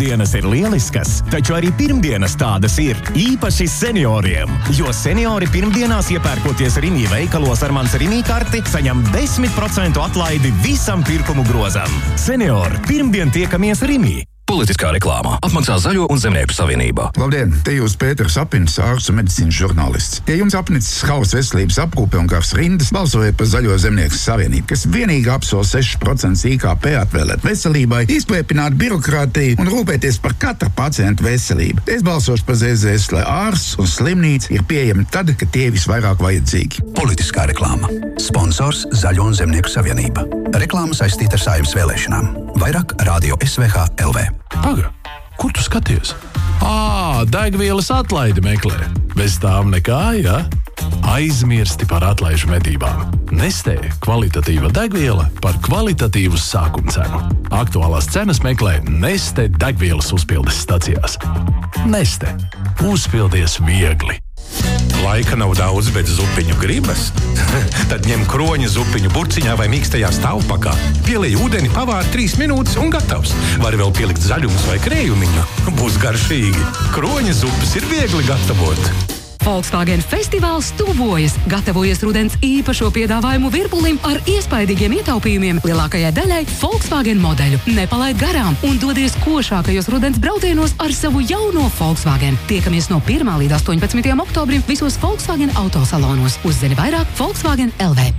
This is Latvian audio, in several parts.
Otrdienas ir lieliskas, taču arī pirmdienas tādas ir īpaši senioriem. Jo seniori pirmdienās iepērkoties Rimi veikalos ar mans Rimi karti, saņem 10% atlaidi visam pirkumu grozam. Seniori, pirmdien tiekamies Rimi. Politiskā reklāmā apmaksā Zaļo un Zemnieku savienībā. Labdien, te jūs Pēters Apins, ārsts un medicīnas žurnālists. Ja jums apnicis hauss veselības aprūpe un kārs rindas, balsojiet par Zaļo Zemnieku savienību, kas vienīgi apsola 6% IKP atvēlēt veselībai, izpliepināt birokrātiju un rūpēties par katra pacienta veselību. Es balsošu par ZZS, lai ārsts un slimnīca ir pieejami tad, kad tie visvairāk vajadzīgi. Politiskā reklāma. Sponsors Zaļo un Zemnieku savienība. Reklāma saistīta ar Saeimas vēlēšanām. Vairāk Radio SVH LV. Paga, kur tu skaties? Degvielas atlaidi meklē. Bez tām nekā, ja? Aizmirsti par atlaižu medībām. Nestē kvalitatīva degviela par kvalitatīvu sākumcenu. Aktuālās cenas meklē Neste degvielas uzpildes stacijās. Neste. Uzpildies viegli. Laika nav daudz, bet zupiņu gribas? Tad ņem kroņa zupiņu burciņā vai mīkstajā stāvpakā. Pielej ūdeni, pavār 3 minūtes un gatavs. Var vēl pielikt zaļumus vai krējumiņu. Būs garšīgi. Kroņa zupas ir viegli gatavot. Volkswagen festivāls tuvojas. Gatavojas rudens īpašo piedāvājumu virpulim ar iespaidīgiem ietaupījumiem lielākajai daļai Volkswagen modeļu. Nepalaid garām un dodies košākajos rudens braucienos ar savu jauno Volkswagen. Tiekamies no 1. līdz 18. oktobrim visos Volkswagen autosalonos. Uzzini vairāk Volkswagen LV.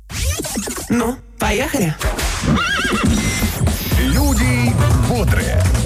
Ну, поехали! Люди бодрые.